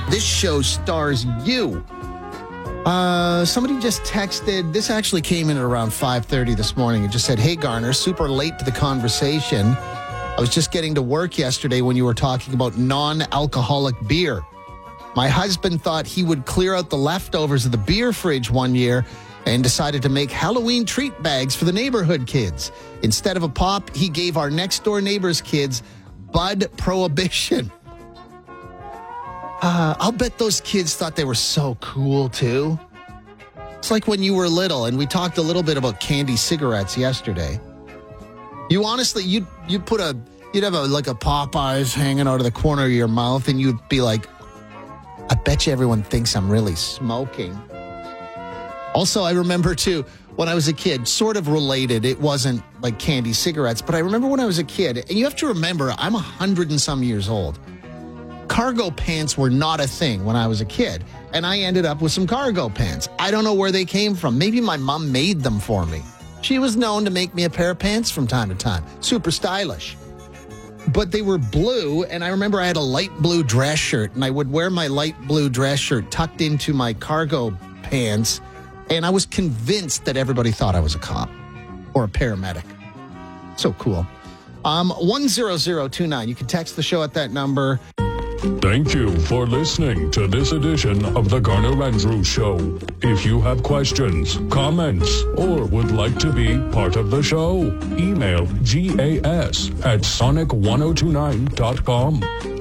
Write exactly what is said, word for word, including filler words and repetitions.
This show stars you. Uh, somebody just texted. This actually came in at around five thirty this morning. It just said, "Hey, Garner, super late to the conversation. I was just getting to work yesterday when you were talking about non-alcoholic beer. My husband thought he would clear out the leftovers of the beer fridge one year and decided to make Halloween treat bags for the neighborhood kids. Instead of a pop, he gave our next-door neighbor's kids Bud Prohibition. Uh, I'll bet those kids thought they were so cool, too. It's like when you were little, and we talked a little bit about candy cigarettes yesterday. You honestly, you'd, you'd put a, you'd have a, like a Popeyes hanging out of the corner of your mouth, and you'd be like, I bet you everyone thinks I'm really smoking. Also, I remember, too, when I was a kid, sort of related, it wasn't like candy cigarettes, but I remember when I was a kid, and you have to remember, I'm a hundred and some years old. Cargo pants were not a thing when I was a kid, and I ended up with some cargo pants. I don't know where they came from. Maybe my mom made them for me. She was known to make me a pair of pants from time to time. Super stylish. But they were blue, and I remember I had a light blue dress shirt, and I would wear my light blue dress shirt tucked into my cargo pants, and I was convinced that everybody thought I was a cop or a paramedic. So cool. Um, one zero zero two nine. You can text the show at that number. Thank you for listening to this edition of the Garner Andrews Show. If you have questions, comments, or would like to be part of the show, email gas at sonic ten twenty-nine dot com.